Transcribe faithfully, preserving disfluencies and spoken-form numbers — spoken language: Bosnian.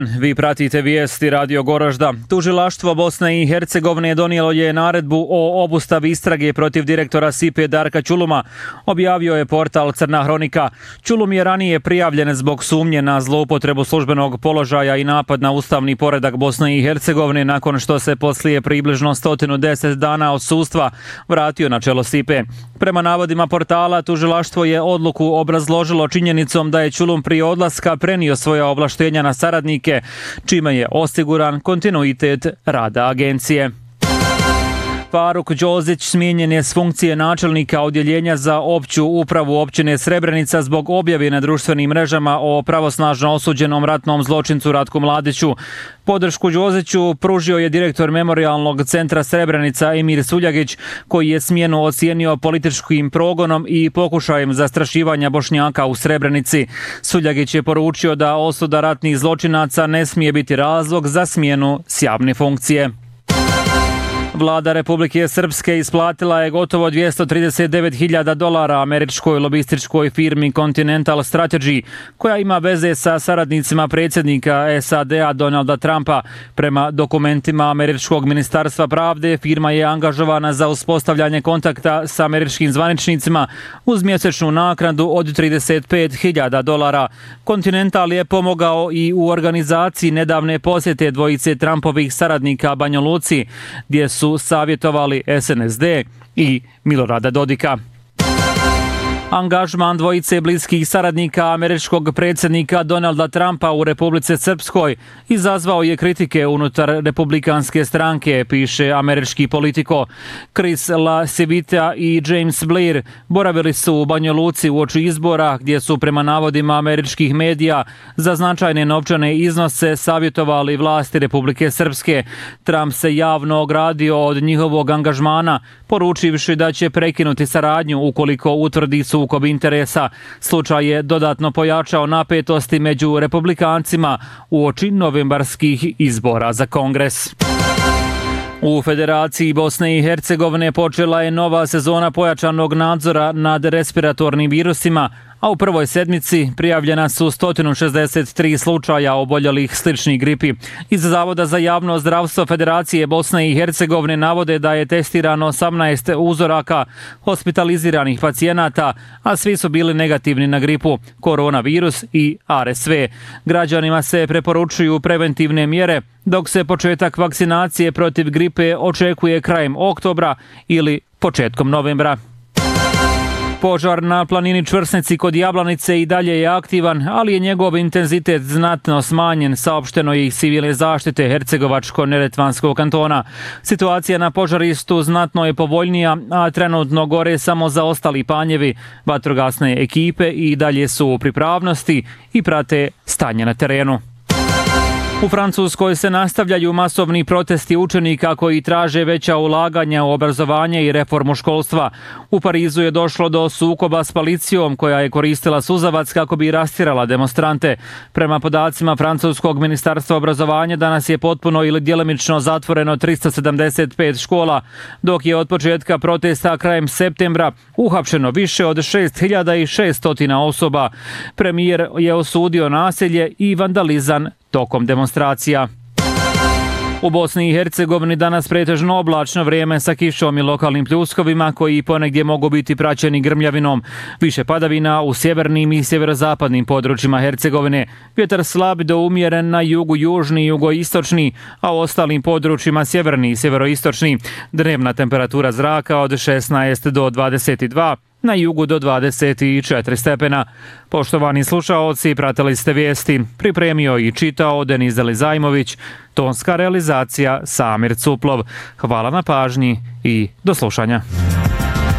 Vi pratite vijesti Radio Goražda. Tužilaštvo Bosne i Hercegovine donijelo je naredbu o obustavi istrage protiv direktora S I P-e Darka Čuluma, objavio je portal Crna hronika. Čulum je ranije prijavljen zbog sumnje na zloupotrebu službenog položaja i napad na ustavni poredak Bosne i Hercegovine nakon što se poslije približno sto deset dana od sudstva vratio na čelo S I P-e. Prema navodima portala, tužilaštvo je odluku obrazložilo činjenicom da je Čulum prije odlaska prenio svoja ovlaštenja na saradnike, čime je osiguran kontinuitet rada agencije. Faruk Đozić smijenjen je s funkcije načelnika odjeljenja za opću upravu općine Srebrenica zbog objave na društvenim mrežama o pravosnažno osuđenom ratnom zločincu Ratku Mladiću. Podršku Đoziću pružio je direktor Memorijalnog centra Srebrenica Emir Suljagić, koji je smjenu ocijenio političkim progonom i pokušajem zastrašivanja Bošnjaka u Srebrenici. Suljagić je poručio da osuda ratnih zločinaca ne smije biti razlog za smjenu s javne funkcije. Vlada Republike Srpske isplatila je gotovo dvjesto trideset devet hiljada dolara američkoj lobističkoj firmi Continental Strategy, koja ima veze sa saradnicima predsjednika S A D-a Donalda Trumpa. Prema dokumentima američkog ministarstva pravde, firma je angažovana za uspostavljanje kontakta sa američkim zvaničnicima uz mjesečnu naknadu od trideset pet hiljada dolara. Continental je pomogao i u organizaciji nedavne posjete dvojice Trumpovih saradnika Banja Luci, gdje su savjetovali S N S D i Milorada Dodika. Angažman dvojice bliskih saradnika američkog predsjednika Donalda Trumpa u Republici Srpskoj izazvao je kritike unutar republikanske stranke, piše američki Politico. Chris LaCivita i James Blair boravili su u Banja Luci uoči izbora, gdje su prema navodima američkih medija za značajne novčane iznose savjetovali vlasti Republike Srpske. Trump se javno ogradio od njihovog angažmana, poručivši da će prekinuti saradnju ukoliko utvrdi sukob interesa. Slučaj je dodatno pojačao napetosti među republikancima uoči novembarskih izbora za Kongres. U Federaciji Bosne i Hercegovine počela je nova sezona pojačanog nadzora nad respiratornim virusima, a u prvoj sedmici prijavljena su sto šezdeset tri slučaja oboljelih sličnih gripi. Iz Zavoda za javno zdravstvo Federacije Bosne i Hercegovine navode da je testirano osamnaest uzoraka hospitaliziranih pacijenata, a svi su bili negativni na gripu, koronavirus i R S V. Građanima se preporučuju preventivne mjere, dok se početak vakcinacije protiv gripe očekuje krajem oktobra ili početkom novembra. Požar na planini Čvrsnici kod Jablanice i dalje je aktivan, ali je njegov intenzitet znatno smanjen, saopšteno je iz civilne zaštite Hercegovačko-Neretvanskog kantona. Situacija na požarištu znatno je povoljnija, a trenutno gore samo zaostali panjevi. Vatrogasne ekipe i dalje su u pripravnosti i prate stanje na terenu. U Francuskoj se nastavljaju masovni protesti učenika koji traže veća ulaganja u obrazovanje i reformu školstva. U Parizu je došlo do sukoba s policijom koja je koristila suzavac kako bi rastirala demonstrante. Prema podacima Francuskog ministarstva obrazovanja, danas je potpuno ili djelimično zatvoreno tristo sedamdeset pet škola, dok je od početka protesta krajem septembra uhapšeno više od šest hiljada šesto osoba. Premijer je osudio nasilje i vandalizam tokom demonstracija. U Bosni i Hercegovini danas pretežno oblačno vrijeme sa kišom i lokalnim pljuskovima koji ponegdje mogu biti praćeni grmljavinom. Više padavina u sjevernim i sjeverozapadnim područjima Hercegovine. Vjetar slab do umjeren na jugu, južni i jugoistočni, a u ostalim područjima sjeverni i sjeveroistočni. Dnevna temperatura zraka od šesnaest do dvadeset dva, na jugu do dvadeset četiri stepena. Poštovani slušaoci, pratili ste vijesti. Pripremio i čitao Deniz Elizajmović, tonska realizacija Samir Cuplov. Hvala na pažnji i do slušanja.